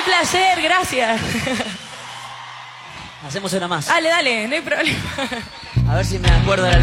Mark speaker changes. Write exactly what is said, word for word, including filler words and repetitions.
Speaker 1: placer, gracias.
Speaker 2: Hacemos una más.
Speaker 1: Dale, dale, no hay problema.
Speaker 2: A ver si me acuerdo de la